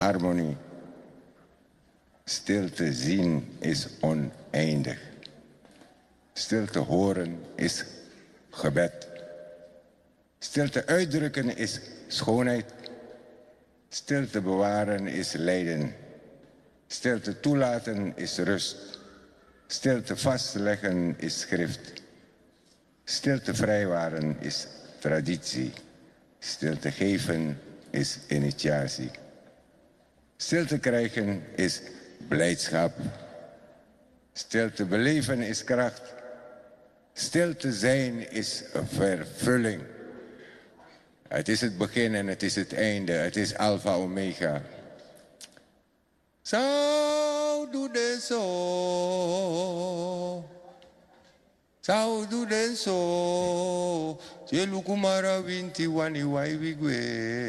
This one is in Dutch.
harmonie. Stilte zien is oneindig. Stilte horen is gebed. Stilte uitdrukken is schoonheid. Stilte bewaren is lijden. Stilte toelaten is rust. Stilte vastleggen is schrift. Stilte vrijwaren is traditie. Stilte geven is initiatie. Stilte krijgen is blijdschap. Stilte beleven is kracht. Stilte zijn is vervulling. Het is het begin en het is het einde. Het is Alpha Omega. Zou doe den zo. Zou doe den zo. Je lukumara winti wani wai wigwe.